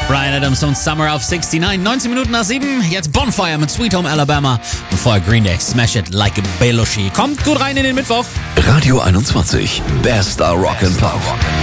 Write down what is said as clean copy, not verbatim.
Bryan Adams und Summer auf 69. 19 Minuten nach 7. Jetzt Bonfire mit Sweet Home Alabama. Und vorher Green Day, Smash It Like a Belushi. Kommt gut rein in den Mittwoch. Radio 21. Bester Rock'n'Pop.